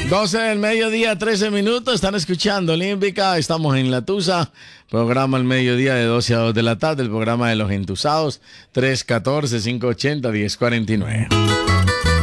12 del mediodía, 13 minutos. Están escuchando Olímpica. Estamos en La Tusa. Programa al mediodía de 12 a 2 de la tarde. El programa de los entusados. 314-580-1049.